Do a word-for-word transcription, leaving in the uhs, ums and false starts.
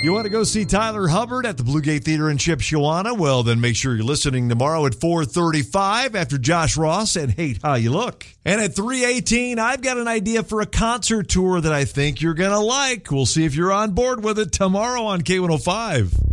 You want to go see Tyler Hubbard at the Blue Gate Theater in Shipshewana? Well, then make sure you're listening tomorrow at four thirty-five after Josh Ross and Hate How You Look. And at three eighteen, I've got an idea for a concert tour that I think you're going to like. We'll see if you're on board with it tomorrow on K one oh five.